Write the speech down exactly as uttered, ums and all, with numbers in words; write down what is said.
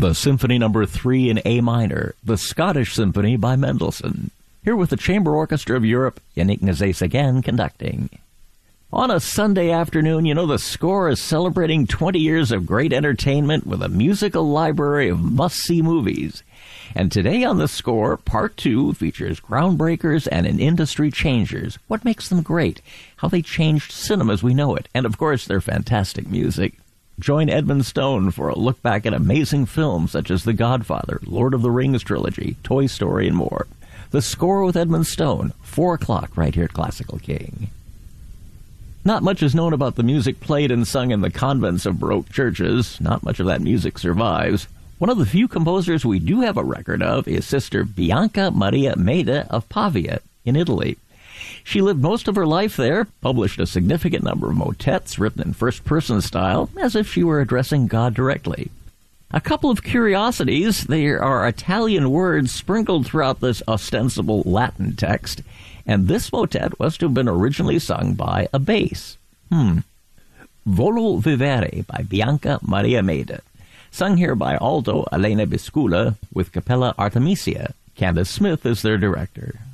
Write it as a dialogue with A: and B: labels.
A: The Symphony Number three in A minor, the Scottish Symphony by Mendelssohn. Here with the Chamber Orchestra of Europe, Yannick Nézet-Séguin conducting. On a Sunday afternoon, you know, the score is celebrating twenty years of great entertainment with a musical library of must-see movies. And today on The Score, Part two features groundbreakers and an industry changers. What makes them great? How they changed cinema as we know it. And, of course, their fantastic music. Join Edmund Stone for a look back at amazing films such as The Godfather, Lord of the Rings trilogy, Toy Story, and more. The Score with Edmund Stone, four o'clock right here at Classical King. Not much is known about the music played and sung in the convents of Baroque churches. Not much of that music survives. One of the few composers we do have a record of is Sister Bianca Maria Maida of Pavia in Italy. She lived most of her life there, published a significant number of motets written in first-person style, as if she were addressing God directly. A couple of curiosities. There are Italian words sprinkled throughout this ostensible Latin text, and this motet was to have been originally sung by a bass. Hmm. Volo Vivere by Bianca Maria Maida, sung here by alto Elena Biscula with Capella Artemisia. Candace Smith is their director.